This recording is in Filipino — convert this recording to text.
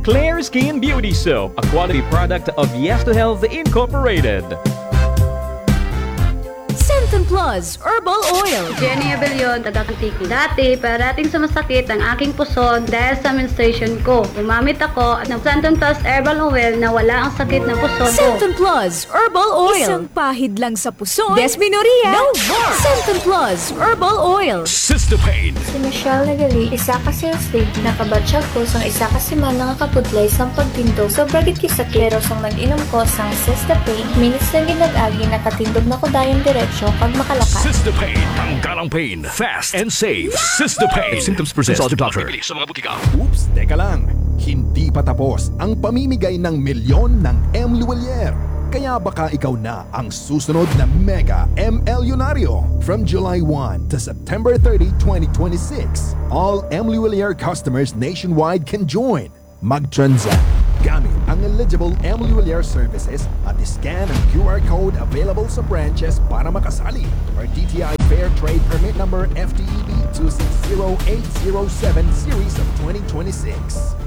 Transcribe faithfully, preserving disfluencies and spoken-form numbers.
Clear Skin Beauty Soap, a quality product of Yes to Health Incorporated. Centum Plus Herbal Oil. Jenny Abellion, taga Kantiki. Dati, parating sumasakit ang aking puson dahil sa menstruation ko. Gumamit ako ng Centum Plus Herbal Oil na wala ang sakit ng puson ko. Centum Plus Herbal Oil. Isang pahid lang sa puson. Desminoria. No more. Centum Plus Herbal Oil. Cystopain. Si Michelle Nagali, isa ka sales lead, nakabatsyag ko sang isa ka semana nga kaputlay sang pagtindog. Sobra gid kisakit, pero sang nag-inom ko sang Cystopain, minutes lang ginag-agi, nakatindog na ko dayon diretsyo pag makalakas. Cystopain. Tanggalang pain. Fast and safe. Cystopain. If symptoms persist, consult your doctor. Sa mga butika. Oops, teka lang. Hindi pa tapos ang pamimigay ng milyon ng M. Luwalier. Kaya baka ikaw na ang susunod na Mega M. Elyonaryo. From July first to September thirtieth, twenty twenty-six, all M. Luwalier customers nationwide can join. Mag-transact gamit ang eligible M. Luwalier services at scan ang Q R code available sa branches para makasali. Or D T I Fair Trade Permit Number F T E B two six zero eight zero seven Series of twenty twenty-six.